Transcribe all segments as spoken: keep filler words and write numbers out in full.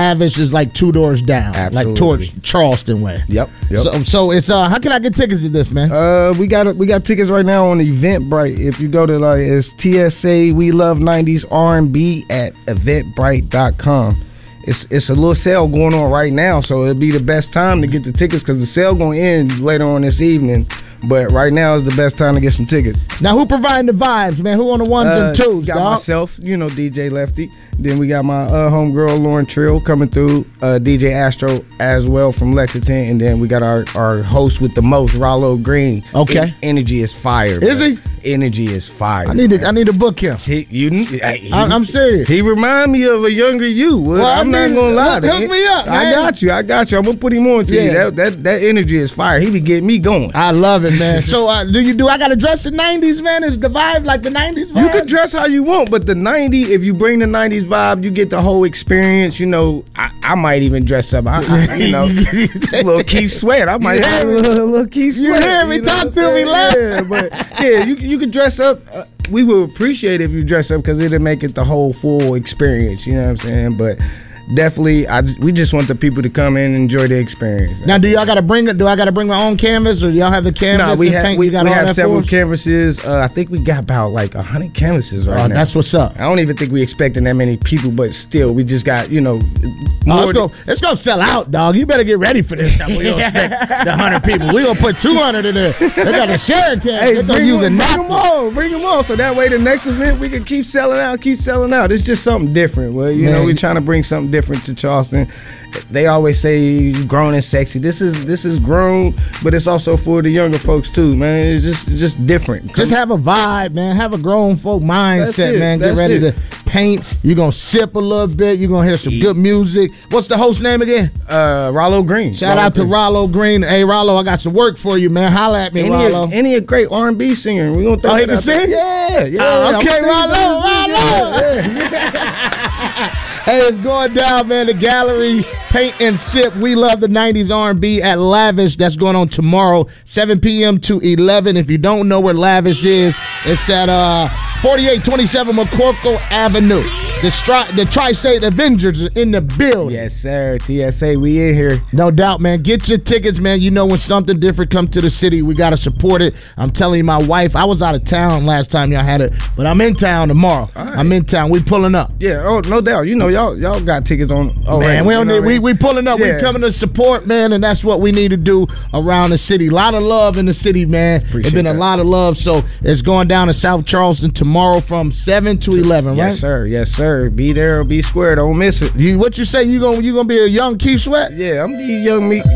Lavish is like two doors down, Absolutely. like towards Charleston way. Yep. yep. So, so it's uh, how can I get tickets to this, man? Uh, we got we got tickets right now on Eventbrite. If you go to like it's T S A We Love nineties R and B at eventbrite dot com. It's it's a little sale going on right now, so it'll be the best time to get the tickets because the sale gonna end later on this evening. But right now is the best time to get some tickets. Now, who providing the vibes, man? Who on the ones Uh, and twos, got dog? myself, you know, D J Lefty. Then we got my uh, homegirl Lauren Trill coming through, uh, D J Astro as well from Lexington, and then we got our, our host with the most, Rollo Green. Okay. En- energy is fire. Is bro. he? Energy is fire. I need to I need to book him. He, you, he, I, I'm serious. He remind me of a younger you. Wood. Well, I I'm not need- gonna lie. hook- hook me up, I man. got you. I got you. I'm gonna put him on to you. Yeah. That, that that energy is fire. He be getting me going. I love it, man. So uh, do you do I gotta dress the nineties, man? Is the vibe like the nineties vibe? You can dress how you want, but the nineties, if you bring the nineties vibe, you get the whole experience. You know, I, I might even dress up. I, I, you know, little Keith Sweat. I might You have a hear me? little, little Keith You Sweat. hear me? know Talk what to I'm me, saying? love. Yeah, but yeah, you you can dress up. Uh, we would appreciate if you dress up because it'll make it the whole full experience. You know what I'm saying? But definitely, I we just want the people to come in and enjoy the experience. Now, do y'all gotta bring it? Do I gotta bring my own canvas, or do y'all have the canvas? No, we and have paint? we, You got we all have that several for us? canvases. Uh, I think we got about like a hundred canvases right Oh, now. that's what's up. I don't even think we expecting that many people, but still, we just got you know Oh, more. it's, gonna, it's gonna sell out, dog. You better get ready for this stuff. We don't expect the hundred people. We gonna put two hundred in there. They got a share can. Hey, They gonna bring, use a them, bring napkin. them all, bring them all, so that way the next event we can keep selling out, keep selling out. It's just something different. Well, you Man. know, we're trying to bring something different to Charleston. They always say grown and sexy. This is this is grown, but it's also for the younger folks too, man. It's just it's just different. Just have a vibe, man. Have a grown folk That's mindset, it. man. Get That's ready it. to paint. You're gonna sip a little bit. You're gonna hear some good music. What's the host name again? uh, Rollo Green. Shout out to Rollo Green. Hey, Rollo, I got some work for you, man. Holla at me, Any Rollo. a, any a great R and B singer. We gonna throw Oh, he that can out there. sing? Yeah, yeah. Oh, I'm okay, singing Rollo, some- Rollo. Yeah, yeah. Hey, it's going down, man. The gallery, paint and sip. We love the nineties R and B at Lavish. That's going on tomorrow, seven p.m. to eleven. If you don't know where Lavish is, it's at uh, forty-eight twenty-seven McCorkle Avenue. The, stri- the Tri-State Avengers are in the building. Yes, sir. T S A, we in here. No doubt, man. Get your tickets, man. You know when something different comes to the city, we got to support it. I'm telling you, my wife, I was out of town last time y'all had it, but I'm in town tomorrow. right. I'm in town. We pulling up. Yeah, oh, no doubt. You know, y'all y'all got tickets on. Oh, Man, we don't need, we we pulling up. Yeah. We coming to support, man, and that's what we need to do around the city. A lot of love in the city, man. There's Appreciate been a that. lot of love, so it's going down in South Charleston tomorrow from seven to eleven, right? Yes, sir. Yes, sir. Be there or be square. Don't miss it. You, what you say? You gonna you gonna be a young Keith Sweat? Yeah, I'm the young me.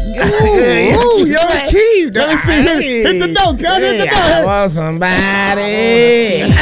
Ooh, Ooh, young Keith. Let me see. Hit, hit the note, cut. Hit the Hey, I note. want somebody.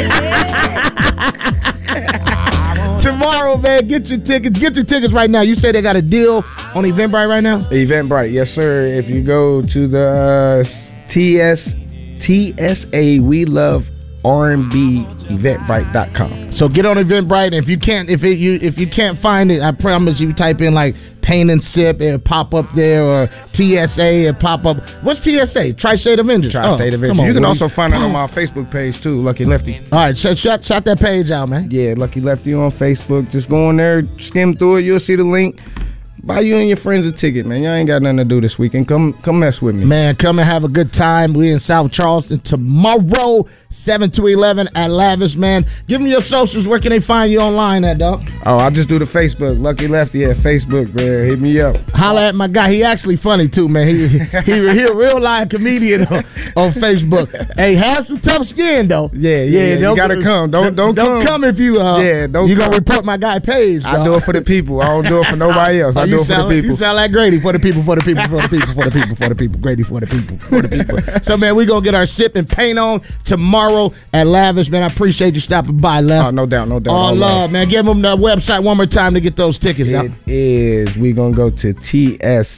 Tomorrow, man. Get your tickets. Get your tickets right now. You say they got a deal on Eventbrite right now? Eventbrite, yes, sir. If you go to the uh, T S T S A We Love R and B eventbrite dot com. So get on Eventbrite, and if you can't, if it, you if you can't find it, I promise you type in like paint and sip, it'll pop up there, or T S A, it'll pop up. What's T S A? Tri-State Avengers. Tri-State Oh, Avengers. come on, You can Woody. also find it on my Facebook page too, Lucky Lefty. All right, so shout, shout that page out, man. Yeah, Lucky Lefty on Facebook. Just go on there, skim through it. You'll see the link. Buy you and your friends a ticket, man. Y'all ain't got nothing to do this weekend. Come, come mess with me. Man, come and have a good time. We in South Charleston tomorrow, seven to eleven at Lavish, man. Give them your socials. Where can they find you online at, dog? Oh, I just do the Facebook. Lucky Lefty at Facebook, man. Hit me up. Holla at my guy. He actually funny, too, man. He he, he a real live comedian on, on Facebook. Hey, have some tough skin, though. Yeah, yeah, yeah. You don't- gotta come. Don't- don't Don't come. come if you, uh, Yeah, don't you going to come. report my guy Page, I dog. do it for the people. I don't do it for nobody else. I Oh, do you it for the sound, people. You sound like Grady for the people, for the people, for the people, for the people, for the people. Grady for the people, for the people. So, man, we going to get our sip and paint on tomorrow at Lavish, man. I appreciate you stopping by, Lef. Oh, no doubt, no doubt. All All love, love. man. Give them the website one more time to get those tickets, y'all. It is. We gonna go to T S